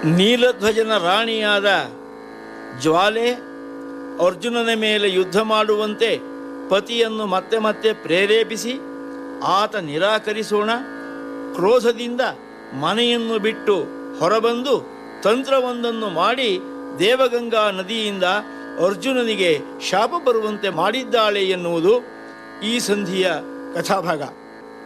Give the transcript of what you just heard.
ನೀಲಧ್ವಜನ ರಾಣಿಯಾದ ಜ್ವಾಲೆ ಅರ್ಜುನನ ಮೇಲೆ ಯುದ್ಧ ಮಾಡುವಂತೆ ಪತಿಯನ್ನು ಮತ್ತೆ ಮತ್ತೆ ಪ್ರೇರೇಪಿಸಿ ಆತ ನಿರಾಕರಿಸೋಣ, ಕ್ರೋಧದಿಂದ ಮನೆಯನ್ನು ಬಿಟ್ಟು ಹೊರಬಂದು ತಂತ್ರವೊಂದನ್ನು ಮಾಡಿ ದೇವಗಂಗಾ ನದಿಯಿಂದ ಅರ್ಜುನನಿಗೆ ಶಾಪ ಬರುವಂತೆ ಮಾಡಿದ್ದಾಳೆ ಎನ್ನುವುದು ಈ ಸಂಧಿಯ ಕಥಾಭಾಗ.